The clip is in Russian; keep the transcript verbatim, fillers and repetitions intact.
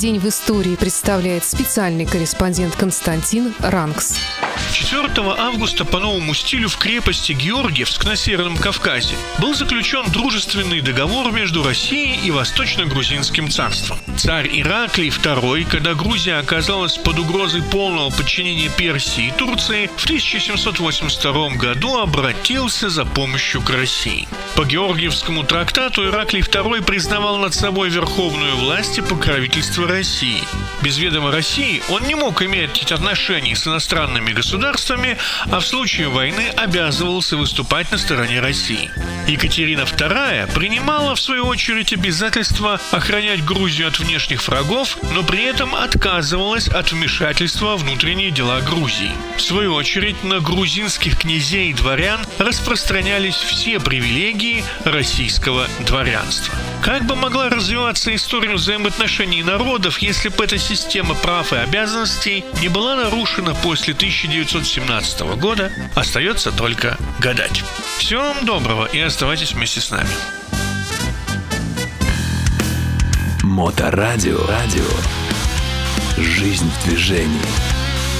день в истории представляет специальный корреспондент Константин Ранкс. четвёртого августа по новому стилю в крепости Георгиевск на Северном Кавказе был заключен дружественный договор между Россией и Восточно-Грузинским царством. Царь Ираклий второй, когда Грузия оказалась под угрозой полного подчинения Персии и Турции, в тысяча семьсот восемьдесят втором году обратился за помощью к России. По Георгиевскому трактату Ираклий второй признавал над собой верховную власть и покровительство России. Без ведома России он не мог иметь отношений с иностранными государствами, а в случае войны обязывался выступать на стороне России. Екатерина вторая принимала, в свою очередь, обязательство охранять Грузию от внешних врагов, но при этом отказывалась от вмешательства во внутренние дела Грузии. В свою очередь, на грузинских князей и дворян распространялись все привилегии российского дворянства. Как бы могла развиваться история взаимоотношений народов, если бы эта система прав и обязанностей не была нарушена после тысяча девятьсот семнадцатого года, остается только гадать. Всего вам доброго и оставайтесь вместе с нами. Моторадио. Радио. Жизнь в движении.